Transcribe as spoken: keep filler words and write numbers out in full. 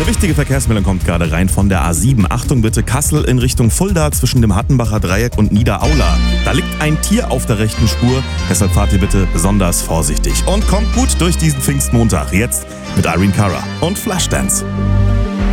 Eine wichtige Verkehrsmeldung kommt gerade rein von der A sieben. Achtung bitte, Kassel in Richtung Fulda zwischen dem Hattenbacher Dreieck und Niederaula. Da liegt ein Tier auf der rechten Spur, deshalb fahrt ihr bitte besonders vorsichtig. Und kommt gut durch diesen Pfingstmontag. Jetzt mit Irene Cara und Flashdance.